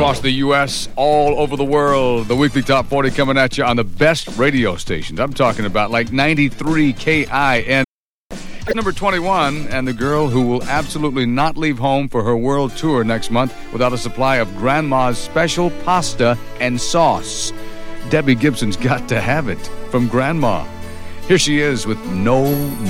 across the U.S., all over the world. The weekly Top 40 coming at you on the best radio stations. I'm talking about like 93 KIN. Number 21, and the girl who will absolutely not leave home for her world tour next month without a supply of Grandma's special pasta and sauce. Debbie Gibson's got to have it from Grandma. Here she is with No